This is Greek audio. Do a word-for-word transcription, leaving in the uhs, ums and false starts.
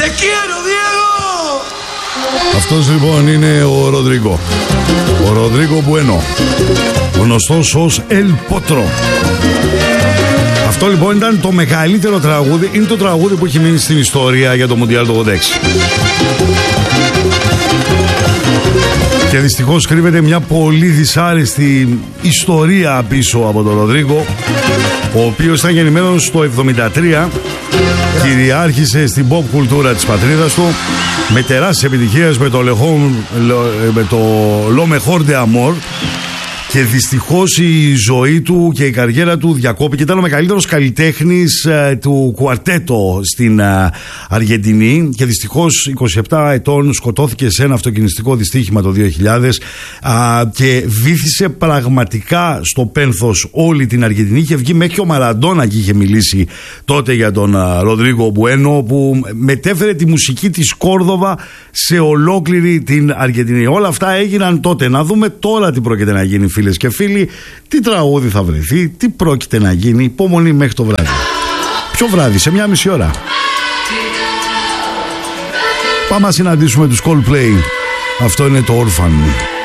Te quiero, Diego! Αυτός λοιπόν είναι ο Ροντρίγκο. Ο Ροντρίγκο Μπουένο, γνωστός ως El Potro. Αυτό λοιπόν ήταν το μεγαλύτερο τραγούδι. Είναι το τραγούδι που έχει μείνει στην ιστορία για το Μουντιάλ του ογδόντα έξι. Και δυστυχώς κρύβεται μια πολύ δυσάρεστη ιστορία πίσω από τον Ροντρίγκο, ο οποίος ήταν γεννημένος το εβδομήντα τρία, κυριάρχησε στην pop κουλτούρα της πατρίδας του με τεράστιες επιτυχίες με το με το Lo Mejor de Amor, και δυστυχώς η ζωή του και η καριέρα του διακόπηκε. Ήταν ο μεγαλύτερος καλλιτέχνης ε, του κουαρτέτο στην ε, Αργεντινή, και δυστυχώς είκοσι επτά ετών σκοτώθηκε σε ένα αυτοκινηστικό δυστύχημα το δύο χιλιάδες, α, και βύθισε πραγματικά στο πένθος όλη την Αργεντινή. Είχε βγει μέχρι και ο Μαραντόνα και είχε μιλήσει τότε για τον Ροντρίγκο Μπουένο, που μετέφερε τη μουσική της Κόρδοβα σε ολόκληρη την Αργεντινή. Όλα αυτά έγιναν τότε. Να δούμε τώρα τι πρόκειται να γίνει, φίλες και φίλοι, τι τραγούδι θα βρεθεί, τι πρόκειται να γίνει. Υπομονή μέχρι το βράδυ. Ποιο βράδυ? Σε μια μισή ώρα. Πάμε να συναντήσουμε τους Coldplay. Αυτό είναι το Orphan.